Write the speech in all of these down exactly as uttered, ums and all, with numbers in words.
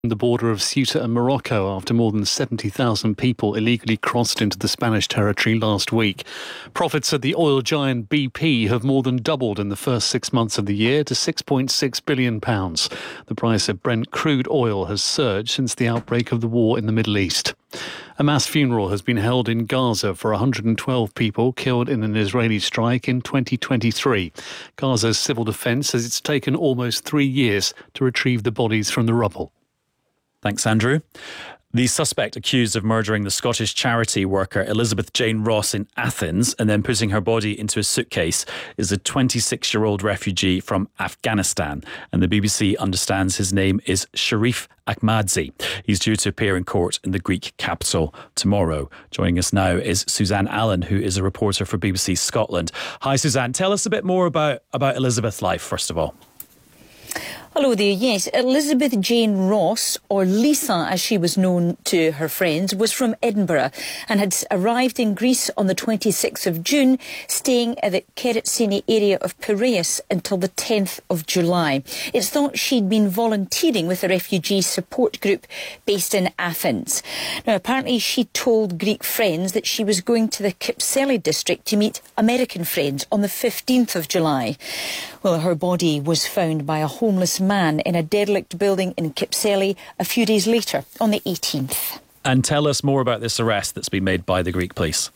the border of Ceuta and Morocco after more than seventy thousand people illegally crossed into the Spanish territory last week. Profits at the oil giant B P have more than doubled in the first six months of the year to six point six billion pounds. The price of Brent crude oil has surged since the outbreak of the war in the Middle East. A mass funeral has been held in Gaza for one hundred twelve people killed in an Israeli strike in twenty twenty-three. Gaza's civil defence says it's taken almost three years to retrieve the bodies from the rubble. Thanks, Andrew. The suspect accused of murdering the Scottish charity worker Elizabeth Jane Ross in Athens and then putting her body into a suitcase is a twenty-six-year-old refugee from Afghanistan. And the B B C understands his name is Sharif Ahmadzi. He's due to appear in court in the Greek capital tomorrow. Joining us now is Suzanne Allen, who is a reporter for B B C Scotland. Hi, Suzanne. Tell us a bit more about, about Elizabeth's life, first of all. Hello there. Yes, Elizabeth Jane Ross, or Lisa as she was known to her friends, was from Edinburgh and had arrived in Greece on the twenty-sixth of June, staying at the Keratsini area of Piraeus until the tenth of July. It's thought she'd been volunteering with a refugee support group based in Athens. Now, apparently she told Greek friends that she was going to the Kypseli district to meet American friends on the fifteenth of July. Well, her body was found by a homeless man in a derelict building in Kypseli a few days later, on the eighteenth. And tell us more about this arrest that's been made by the Greek police.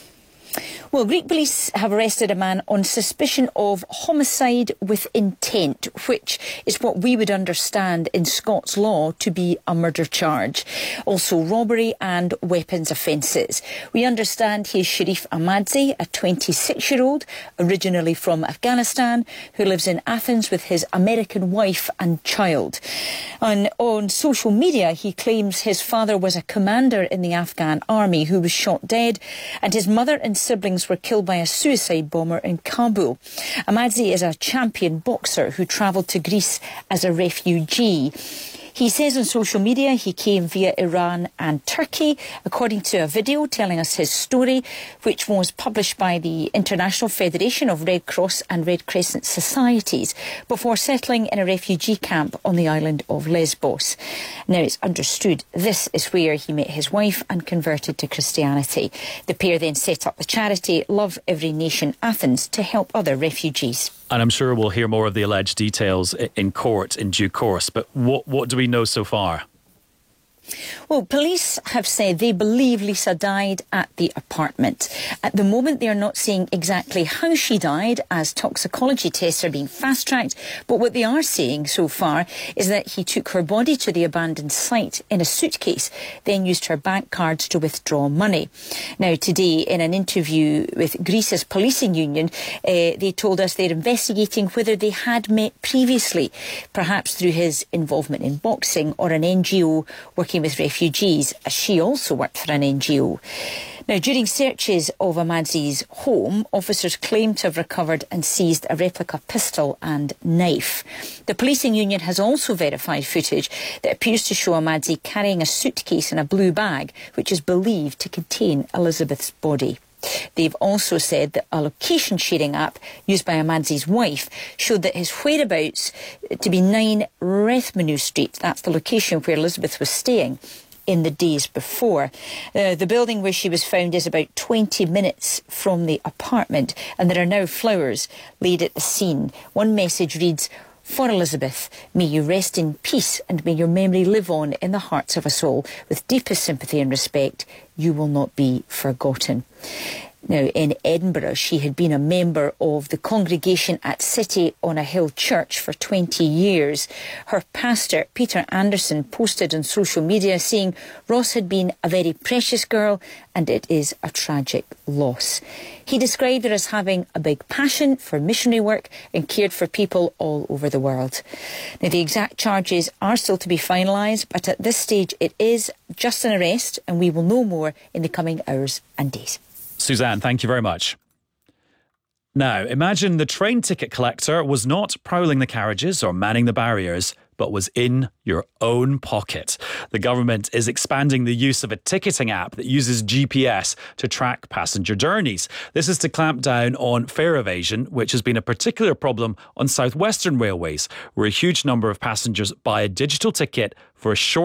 Well, Greek police have arrested a man on suspicion of homicide with intent, which is what we would understand in Scots law to be a murder charge. Also robbery and weapons offences. We understand he is Sharif Ahmadzi, a twenty-six-year-old, originally from Afghanistan, who lives in Athens with his American wife and child. And on social media, he claims his father was a commander in the Afghan army who was shot dead, and his mother and siblings were killed by a suicide bomber in Kabul. Ahmadzi is a champion boxer who travelled to Greece as a refugee. He says on social media he came via Iran and Turkey, according to a video telling us his story, which was published by the International Federation of Red Cross and Red Crescent Societies, before settling in a refugee camp on the island of Lesbos. Now, it's understood this is where he met his wife and converted to Christianity. The pair then set up the charity Love Every Nation Athens to help other refugees. And I'm sure we'll hear more of the alleged details in court in due course. But what, what do we know so far? Well, police have said they believe Lisa died at the apartment. At the moment, they are not saying exactly how she died, as toxicology tests are being fast-tracked. But what they are saying so far is that he took her body to the abandoned site in a suitcase, then used her bank cards to withdraw money. Now, today, in an interview with Greece's policing union, uh, they told us they're investigating whether they had met previously, perhaps through his involvement in boxing or an N G O working with refugees, as she also worked for an N G O. Now, during searches of Ahmadzi's home, officers claim to have recovered and seized a replica pistol and knife. The policing union has also verified footage that appears to show Ahmadzi carrying a suitcase and a blue bag, which is believed to contain Elizabeth's body. They've also said that a location sharing app used by Ahmadzi's wife showed that his whereabouts to be nine Rethmanu Street. That's the location where Elizabeth was staying in the days before. Uh, the building where she was found is about twenty minutes from the apartment, and there are now flowers laid at the scene. One message reads, "For Elizabeth, may you rest in peace and may your memory live on in the hearts of us all. With deepest sympathy and respect, you will not be forgotten." Now, in Edinburgh, she had been a member of the congregation at City on a Hill Church for twenty years. Her pastor, Peter Anderson, posted on social media saying Ross had been a very precious girl and it is a tragic loss. He described her as having a big passion for missionary work and cared for people all over the world. Now, the exact charges are still to be finalised, but at this stage it is just an arrest, and we will know more in the coming hours and days. Suzanne, thank you very much. Now, imagine the train ticket collector was not prowling the carriages or manning the barriers, but was in your own pocket. The government is expanding the use of a ticketing app that uses G P S to track passenger journeys. This is to clamp down on fare evasion, which has been a particular problem on South Western Railways, where a huge number of passengers buy a digital ticket for a short